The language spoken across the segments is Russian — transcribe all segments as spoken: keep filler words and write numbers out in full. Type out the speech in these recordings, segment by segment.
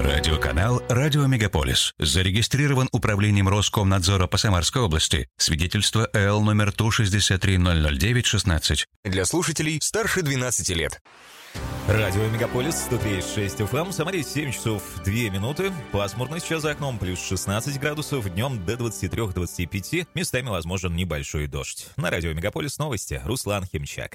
Радиоканал «Радио Мегаполис». Зарегистрирован управлением Роскомнадзора по Самарской области. Свидетельство эл номер Ту шестьдесят три ноль ноль девять шестнадцать. Для слушателей старше двенадцати лет. Радио Мегаполис, сто три и шесть эф эм. Самаре семь часов две минуты. Пасмурно сейчас за окном, плюс шестнадцать градусов. Днем до двадцати трёх - двадцати пяти. Местами возможен небольшой дождь. На Радио Мегаполис новости. Руслан Химчак.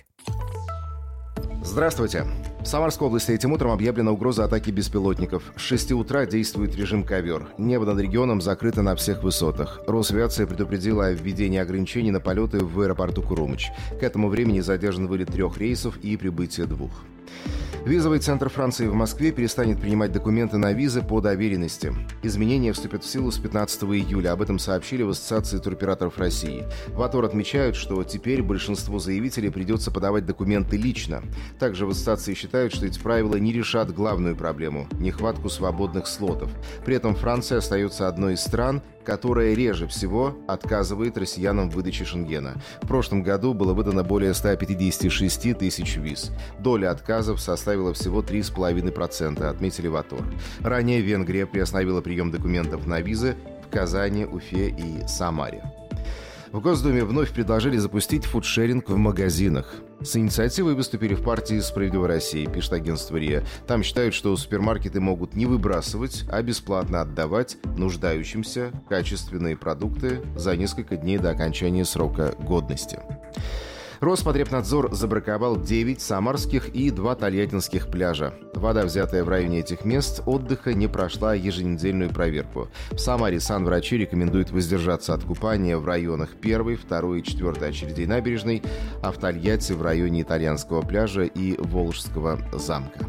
Здравствуйте. В Самарской области этим утром объявлена угроза атаки беспилотников. С шести утра действует режим ковер. Небо над регионом закрыто на всех высотах. Росавиация предупредила о введении ограничений на полеты в аэропорту Курумыч. К этому времени задержан вылет трех рейсов и прибытие двух. Визовый центр Франции в Москве перестанет принимать документы на визы по доверенности. Изменения вступят в силу с пятнадцатого июля. Об этом сообщили в Ассоциации туроператоров России. В АТОР отмечают, что теперь большинству заявителей придется подавать документы лично. Также в ассоциации считают, что эти правила не решат главную проблему – нехватку свободных слотов. При этом Франция остается одной из стран, которая реже всего отказывает россиянам в выдаче Шенгена. В прошлом году было выдано более ста пятидесяти шести тысяч виз. Доля отказов составила всего три целых пять десятых процента, отметили в АТОР. Ранее Венгрия приостановила прием документов на визы в Казани, Уфе и Самаре. В Госдуме вновь предложили запустить фудшеринг в магазинах. С инициативой выступили в партии «Справедливая Россия», пишет агентство РИА. Там считают, что супермаркеты могут не выбрасывать, а бесплатно отдавать нуждающимся качественные продукты за несколько дней до окончания срока годности. Роспотребнадзор забраковал девять самарских и два тольяттинских пляжа. Вода, взятая в районе этих мест отдыха, не прошла еженедельную проверку. В Самаре санврачи рекомендуют воздержаться от купания в районах первой, второй и четвертой очередей набережной, а в Тольятти в районе Итальянского пляжа и Волжского замка.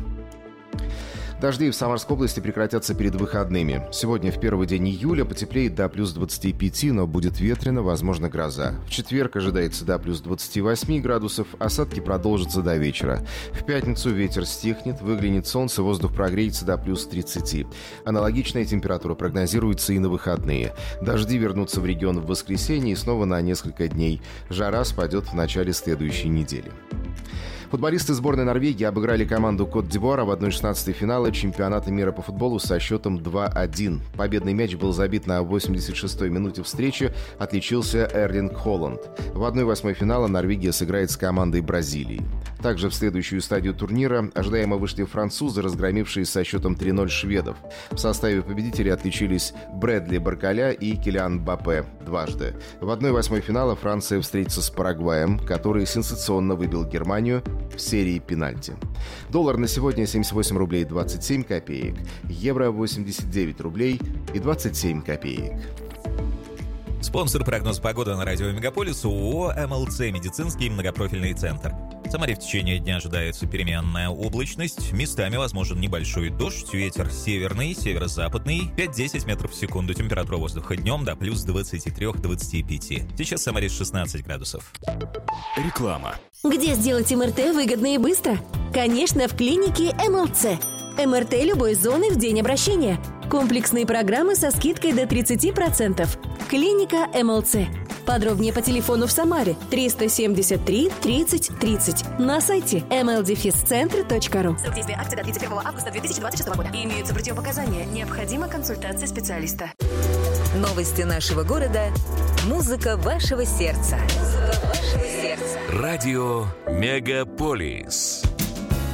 Дожди в Самарской области прекратятся перед выходными. Сегодня, в первый день июля, потеплеет до плюс двадцати пяти, но будет ветрено, возможно гроза. В четверг ожидается до плюс двадцати восьми градусов, осадки продолжатся до вечера. В пятницу ветер стихнет, выглянет солнце, воздух прогреется до плюс тридцати. Аналогичная температура прогнозируется и на выходные. Дожди вернутся в регион в воскресенье и снова на несколько дней. Жара спадет в начале следующей недели. Футболисты сборной Норвегии обыграли команду Кот-д'Ивуара в одной шестнадцатой финала чемпионата мира по футболу со счетом два один. Победный мяч был забит на восемьдесят шестой минуте встречи, отличился Эрлинг Холланд. В одной восьмой финала Норвегия сыграет с командой Бразилии. Также в следующую стадию турнира ожидаемо вышли французы, разгромившие со счетом три ноль шведов. В составе победителей отличились Брэдли Баркаля и Килиан Мбаппе дважды. В одной восьмой финала Франция встретится с Парагваем, который сенсационно выбил Германию в серии пенальти. Доллар на сегодня семьдесят восемь рублей двадцать семь копеек, евро восемьдесят девять рублей и двадцать семь копеек. Спонсор прогноз погоды на Радио Мегаполис ООО эм эл цэ «Медицинский многопрофильный центр». В Самаре в течение дня ожидается переменная облачность. Местами возможен небольшой дождь. Ветер северный, северо-западный. пять-десять метров в секунду. Температура воздуха днем до плюс двадцати трёх - двадцати пяти. Сейчас в Самаре шестнадцать градусов. Реклама. Где сделать эм эр тэ выгодно и быстро? Конечно, в клинике эм эл цэ. эм эр тэ любой зоны в день обращения. Комплексные программы со скидкой до тридцати процентов. Клиника эм эл цэ. Подробнее по телефону в Самаре триста семьдесят три тридцать тридцать. На сайте эм эл дефис центр точка ру. Срок действия акции до тридцать первого августа две тысячи двадцать шестого года. Имеются противопоказания. Необходима консультация специалиста. Новости нашего города. Музыка вашего сердца. Музыка вашего сердца. Радио Мегаполис.